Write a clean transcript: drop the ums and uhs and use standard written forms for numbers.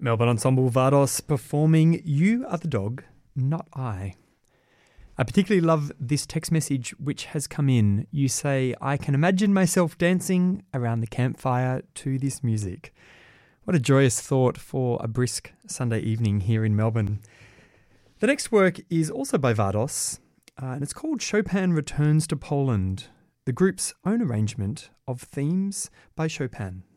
Melbourne Ensemble Vardos performing You Are the Dog, Not I. I particularly love this text message which has come in. You say, I can imagine myself dancing around the campfire to this music. What a joyous thought for a brisk Sunday evening here in Melbourne. The next work is also by Vardos, and it's called Chopin Returns to Poland, the group's own arrangement of themes by Chopin.